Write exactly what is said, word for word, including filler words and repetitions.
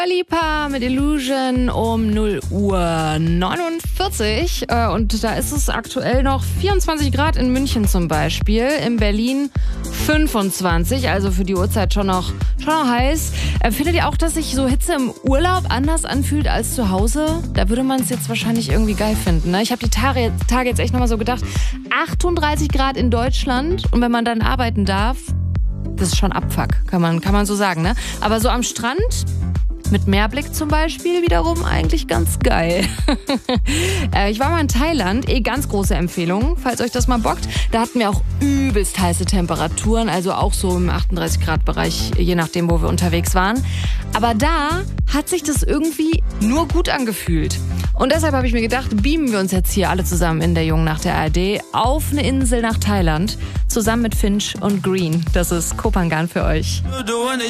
Dua Lipa mit Illusion um null Uhr neunundvierzig. Und da ist es aktuell noch vierundzwanzig Grad in München zum Beispiel. In Berlin fünfundzwanzig, also für die Uhrzeit schon noch, schon noch heiß. Findet ihr auch, dass sich so Hitze im Urlaub anders anfühlt als zu Hause? Da würde man es jetzt wahrscheinlich irgendwie geil finden. Ne? Ich habe die Tage, Tage jetzt echt nochmal so gedacht, achtunddreißig Grad in Deutschland und wenn man dann arbeiten darf, das ist schon Abfuck, kann man, kann man so sagen. Ne? Aber so am Strand mit Meerblick zum Beispiel wiederum eigentlich ganz geil. Ich war mal in Thailand, eh ganz große Empfehlung, falls euch das mal bockt. Da hatten wir auch übelst heiße Temperaturen, also auch so im achtunddreißig Grad Bereich, je nachdem, wo wir unterwegs waren. Aber da hat sich das irgendwie nur gut angefühlt. Und deshalb habe ich mir gedacht, beamen wir uns jetzt hier alle zusammen in der Jungen Nacht der A R D auf eine Insel nach Thailand, zusammen mit Finch und Green. Das ist Kopangan für euch.